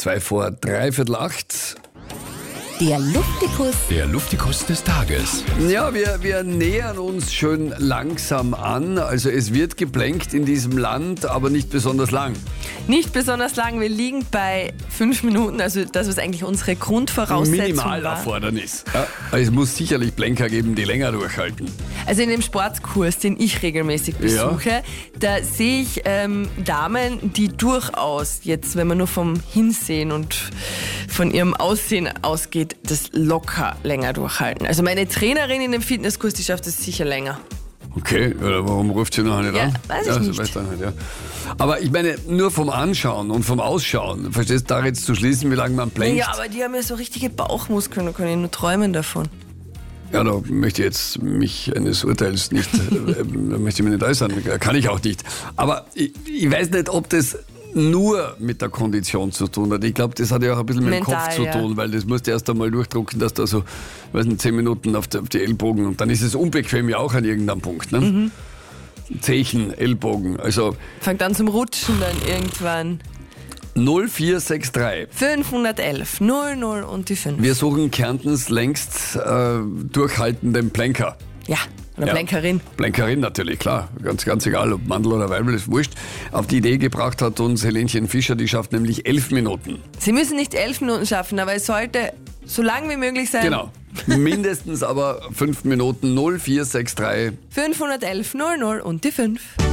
2 vor 7:45. Der Luftikus. Der Luftikus des Tages. Ja, wir nähern uns schön langsam an. Also es wird geplänkt in diesem Land, aber nicht besonders lang. Nicht besonders lang, wir liegen bei 5 Minuten, also das ist eigentlich unsere Grundvoraussetzung war. Minimalerfordernis. Ja, es muss sicherlich Plenker geben, die länger durchhalten. Also in dem Sportkurs, den ich regelmäßig besuche, da sehe ich Damen, die durchaus jetzt, wenn man nur vom Hinsehen und von ihrem Aussehen ausgeht, das locker länger durchhalten. Also meine Trainerin in dem Fitnesskurs, die schafft das sicher länger. Okay, oder warum ruft sie noch nicht an? Weiß ich nicht. Weiß dann nicht, ja. Aber ich meine, nur vom Anschauen und vom Ausschauen, verstehst du, da jetzt zu schließen, wie lange man plänkt? Ja, aber die haben ja so richtige Bauchmuskeln, da kann ich nur träumen davon. Ja, da möchte ich jetzt mich eines Urteils nicht, da möchte ich mich nicht äußern, kann ich auch nicht. Aber ich weiß nicht, ob das nur mit der Kondition zu tun hat. Ich glaube, das hat ja auch ein bisschen mit dem Mental, Kopf zu tun, weil das musst du erst einmal durchdrucken, dass da so, weiß nicht, 10 Minuten auf die Ellbogen und dann ist es unbequem ja auch an irgendeinem Punkt. Ne? Zechen, Ellbogen, also Fangt an zum Rutschen dann irgendwann. 0463. 511 00 und die 5. Wir suchen Kärntens längst durchhaltenden Plenker. Ja, oder Plenkerin. Plenkerin natürlich, klar. Ganz egal, ob Mandel oder Weibel, ist wurscht. Auf die Idee gebracht hat uns Helenchen Fischer, die schafft nämlich 11 Minuten. Sie müssen nicht 11 Minuten schaffen, aber es sollte so lang wie möglich sein. Genau. Mindestens aber 5 Minuten. 0463. 511 00 und die 5.